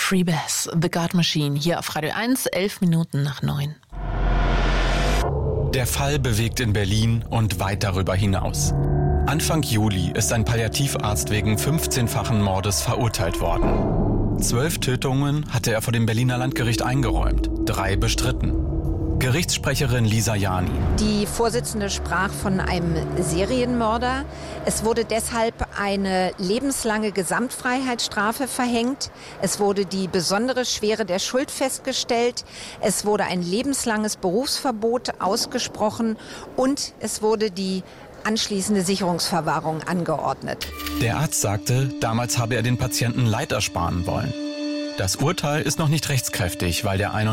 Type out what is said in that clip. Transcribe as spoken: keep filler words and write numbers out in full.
Free Bass, The God Machine, hier auf Radio eins, elf Minuten nach neun. Der Fall bewegt in Berlin und weit darüber hinaus. Anfang Juli ist ein Palliativarzt wegen fünfzehnfachen Mordes verurteilt worden. Zwölf Tötungen hatte er vor dem Berliner Landgericht eingeräumt, drei bestritten. Gerichtssprecherin Lisa Jani. Die Vorsitzende sprach von einem Serienmörder. Es wurde deshalb eine lebenslange Gesamtfreiheitsstrafe verhängt. Es wurde die besondere Schwere der Schuld festgestellt. Es wurde ein lebenslanges Berufsverbot ausgesprochen und es wurde die anschließende Sicherungsverwahrung angeordnet. Der Arzt sagte, damals habe er den Patienten Leid ersparen wollen. Das Urteil ist noch nicht rechtskräftig, weil der